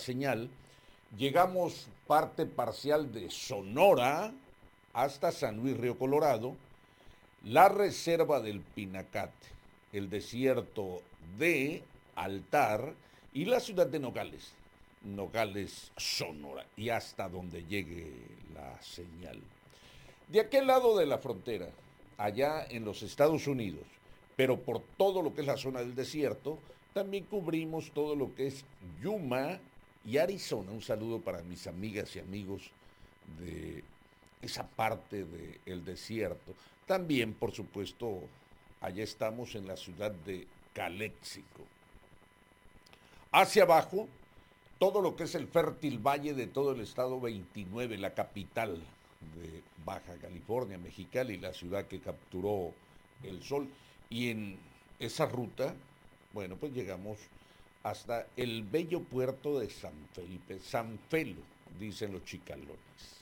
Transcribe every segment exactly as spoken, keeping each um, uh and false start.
señal, llegamos parte parcial de Sonora hasta San Luis Río Colorado, la reserva del Pinacate, el desierto de Altar y la ciudad de Nogales, Nogales, Sonora, y hasta donde llegue la señal. De aquel lado de la frontera, allá en los Estados Unidos, pero por todo lo que es la zona del desierto, también cubrimos todo lo que es Yuma y Arizona. Un saludo para mis amigas y amigos de esa parte del desierto. También, por supuesto, allá estamos en la ciudad de Calexico. Hacia abajo, todo lo que es el fértil valle de todo el estado veintinueve, la capital de Baja California, Mexicali, la ciudad que capturó el sol. Y en esa ruta, bueno, pues llegamos hasta el bello puerto de San Felipe, San Felo, dicen los chicalones.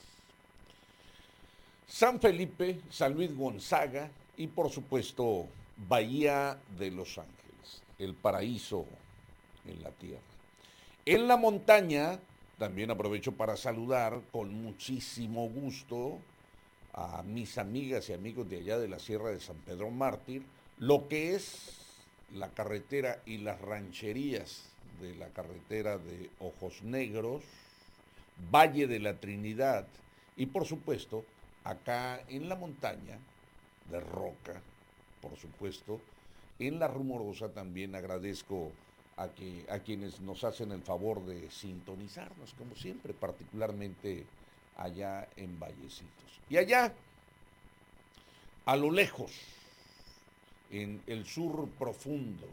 San Felipe, San Luis Gonzaga y por supuesto Bahía de Los Ángeles, el paraíso en la tierra. En la montaña, también aprovecho para saludar con muchísimo gusto a mis amigas y amigos de allá de la Sierra de San Pedro Mártir, lo que es la carretera y las rancherías de la carretera de Ojos Negros, Valle de la Trinidad y por supuesto acá en la montaña de Roca, por supuesto, en La Rumorosa también agradezco a, que, a quienes nos hacen el favor de sintonizarnos, como siempre, particularmente allá en Vallecitos. Y allá, a lo lejos, en el sur profundo,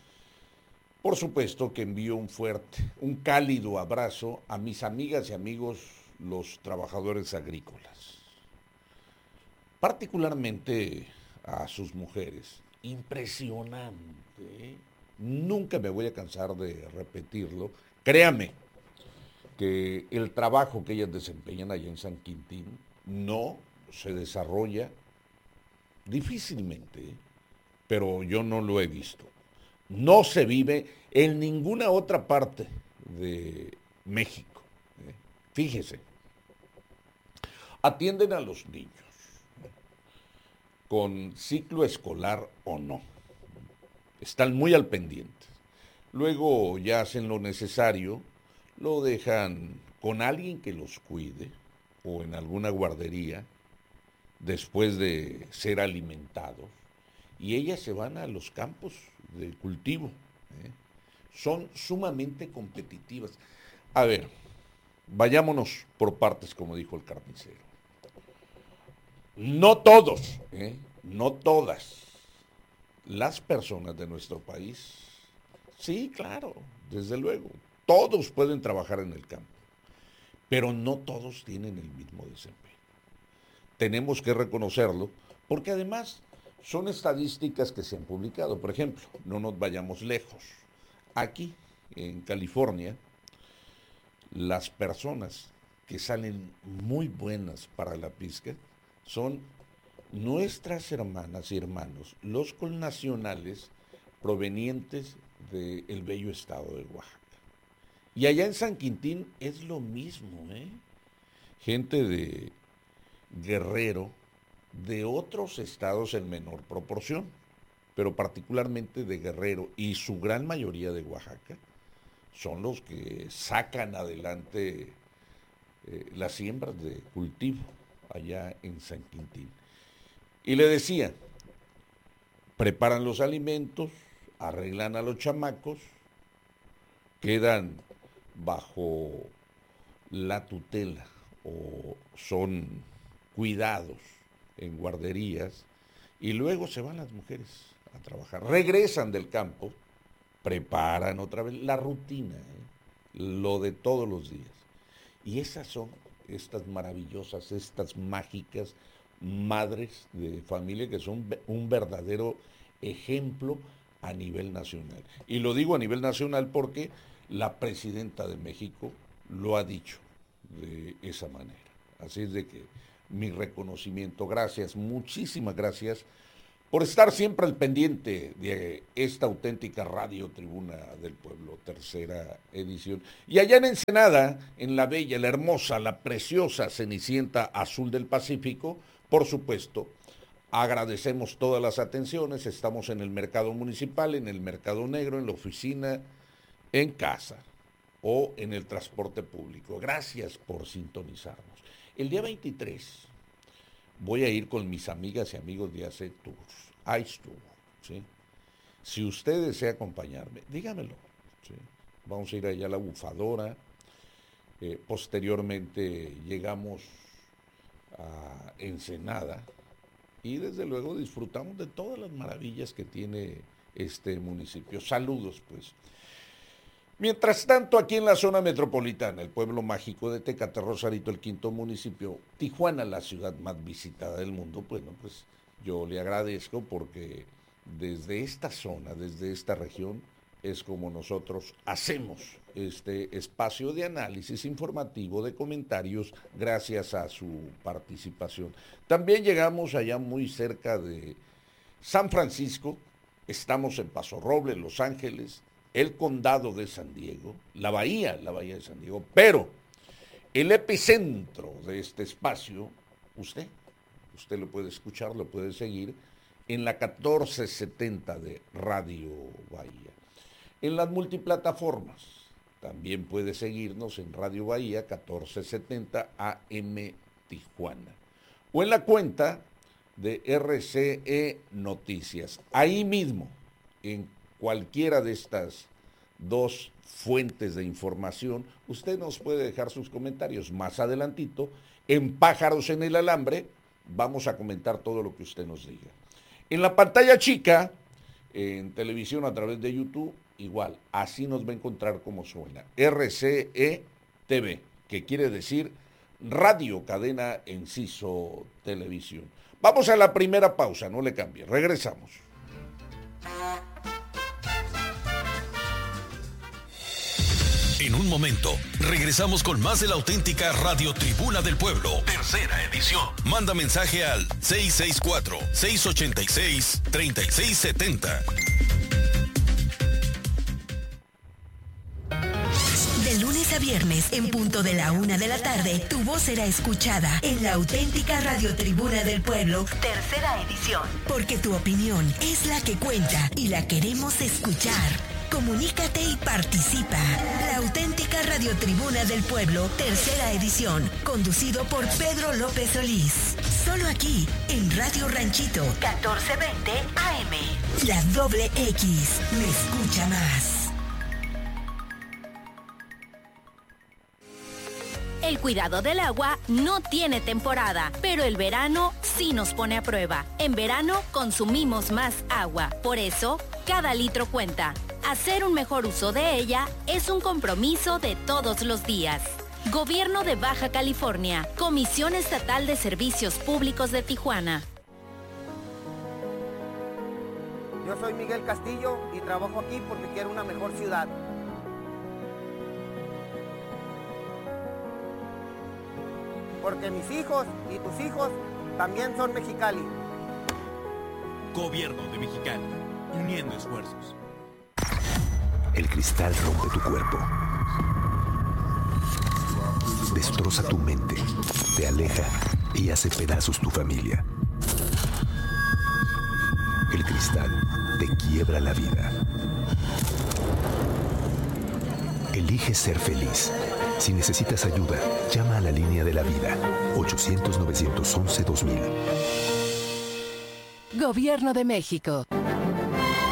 por supuesto que envío un fuerte, un cálido abrazo a mis amigas y amigos, los trabajadores agrícolas, particularmente a sus mujeres. Impresionante, ¿eh? Nunca me voy a cansar de repetirlo. Créame que el trabajo que ellas desempeñan allá en San Quintín no se desarrolla difícilmente, ¿eh? Pero yo no lo he visto. No se vive en ninguna otra parte de México, ¿eh? Fíjese, atienden a los niños, ¿eh? Con ciclo escolar o no. Están muy al pendiente. Luego ya hacen lo necesario, lo dejan con alguien que los cuide o en alguna guardería después de ser alimentados y ellas se van a los campos de cultivo, ¿eh? Son sumamente competitivas. A ver, vayámonos por partes, como dijo el carnicero. No todos, ¿eh? No todas las personas de nuestro país, sí, claro, desde luego, todos pueden trabajar en el campo, pero no todos tienen el mismo desempeño. Tenemos que reconocerlo, porque además son estadísticas que se han publicado. Por ejemplo, no nos vayamos lejos. Aquí, en California, las personas que salen muy buenas para la pizca son nuestras hermanas y hermanos, los connacionales provenientes del bello estado de Oaxaca. Y allá en San Quintín es lo mismo, ¿eh? Gente de Guerrero, de otros estados en menor proporción, pero particularmente de Guerrero y su gran mayoría de Oaxaca, son los que sacan adelante eh, las siembras de cultivo allá en San Quintín. Y le decía, preparan los alimentos, arreglan a los chamacos, quedan bajo la tutela o son cuidados en guarderías y luego se van las mujeres a trabajar, regresan del campo, preparan otra vez la rutina, ¿eh? Lo de todos los días. Y esas son estas maravillosas, estas mágicas madres de familia que son un verdadero ejemplo a nivel nacional. Y lo digo a nivel nacional porque la presidenta de México lo ha dicho de esa manera. Así es de que mi reconocimiento, gracias, muchísimas gracias por estar siempre al pendiente de esta auténtica Radio Tribuna del Pueblo, tercera edición. Y allá en Ensenada, en la bella, la hermosa, la preciosa Cenicienta Azul del Pacífico, por supuesto, agradecemos todas las atenciones. Estamos en el mercado municipal, en el mercado negro, en la oficina, en casa o en el transporte público. Gracias por sintonizarnos. El día veintitrés voy a ir con mis amigas y amigos de A C Tours. Ahí estuvo, ¿sí? Si usted desea acompañarme, dígamelo, ¿sí? Vamos a ir allá a la Bufadora. Eh, posteriormente llegamos a Ensenada y desde luego disfrutamos de todas las maravillas que tiene este municipio. Saludos, pues. Mientras tanto, aquí en la zona metropolitana, el pueblo mágico de Tecate, Rosarito, el quinto municipio, Tijuana, la ciudad más visitada del mundo, bueno, pues yo le agradezco porque desde esta zona, desde esta región, es como nosotros hacemos este espacio de análisis informativo, de comentarios, gracias a su participación. También llegamos allá muy cerca de San Francisco, estamos en Paso Roble, Los Ángeles, el condado de San Diego, la bahía, la bahía de San Diego, pero el epicentro de este espacio, usted, usted lo puede escuchar, lo puede seguir en la catorce setenta de Radio Bahía. En las multiplataformas, también puede seguirnos en Radio Bahía catorce setenta A M Tijuana, o en la cuenta de R C E Noticias, ahí mismo, en cualquiera de estas dos fuentes de información, usted nos puede dejar sus comentarios. Más adelantito, en Pájaros en el Alambre, vamos a comentar todo lo que usted nos diga. En la pantalla chica, en televisión a través de YouTube, igual, así nos va a encontrar como suena. R C E T V, que quiere decir Radio Cadena Enciso Televisión. Vamos a la primera pausa, no le cambie, regresamos. En un momento, regresamos con más de la auténtica Radio Tribuna del Pueblo, tercera edición. Manda mensaje al seis seis cuatro, seis ocho seis, tres seis siete cero. De lunes a viernes, en punto de la una de la tarde, tu voz será escuchada en la auténtica Radio Tribuna del Pueblo, tercera edición. Porque tu opinión es la que cuenta y la queremos escuchar. Comunícate y participa. La auténtica Radio Tribuna del Pueblo, tercera edición, conducido por Pedro López Solís. Solo aquí, en Radio Ranchito, catorce veinte A M. La doble X, me escucha más. El cuidado del agua no tiene temporada, pero el verano sí nos pone a prueba. En verano consumimos más agua, por eso cada litro cuenta. Hacer un mejor uso de ella es un compromiso de todos los días. Gobierno de Baja California, Comisión Estatal de Servicios Públicos de Tijuana. Yo soy Miguel Castillo y trabajo aquí porque quiero una mejor ciudad. Porque mis hijos y tus hijos también son Mexicali. Gobierno de Mexicali, uniendo esfuerzos. El cristal rompe tu cuerpo. Destroza tu mente, te aleja y hace pedazos tu familia. El cristal te quiebra la vida. Elige ser feliz. Si necesitas ayuda, llama a la línea de la vida, ochocientos, novecientos once, dos mil. Gobierno de México.